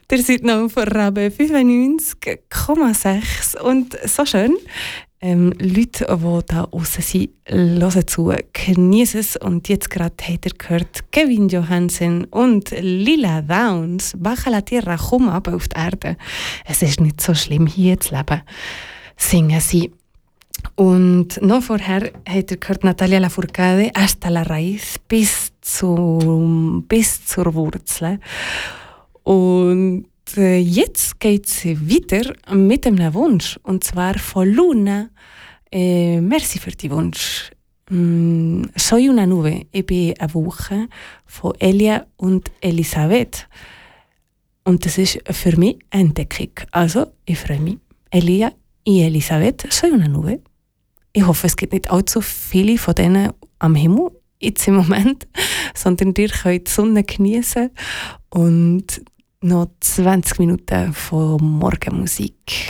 Ihr seid noch von Rabe 95,6 und so schön. Leute, die da draussen sind, hören zu, genießen es. Und jetzt gerade habt ihr gehört Kevin Johansen und Lila Downs. Baja la tierra, komm ab auf die Erde. Es ist nicht so schlimm, hier zu leben, singen sie. Und noch vorher habt ihr gehört Natalia Lafourcade, Hasta la Raíz, bis zur Wurzel. Und jetzt geht es weiter mit einem Wunsch. Und zwar von Luna. Merci für die Wunsch. Soy una nube. Ich bin eine Woche von Elia und Elisabeth. Und das ist für mich eine Entdeckung. Also, ich freue mich. Elia und Elisabeth, Soy una nube. Ich hoffe, es gibt nicht allzu viele von denen am Himmel jetzt im Moment, sondern ihr könnt die Sonne genießen und noch 20 Minuten von Morgenmusik.